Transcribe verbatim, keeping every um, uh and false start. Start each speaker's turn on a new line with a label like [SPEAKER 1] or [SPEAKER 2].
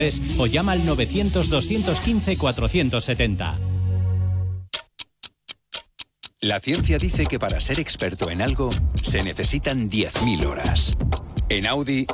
[SPEAKER 1] o llama al novecientos, doscientos quince, cuatrocientos setenta.
[SPEAKER 2] La ciencia dice que para ser experto en algo se necesitan diez mil horas. En Audi